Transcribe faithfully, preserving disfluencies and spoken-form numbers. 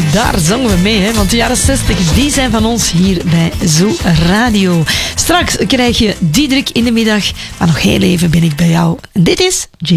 daar zongen we mee, hè? Want de jaren zestig, die zijn van ons hier bij Zo Radio. Straks krijg je Diederik in de middag, maar nog heel even ben ik bij jou. En dit is Jim.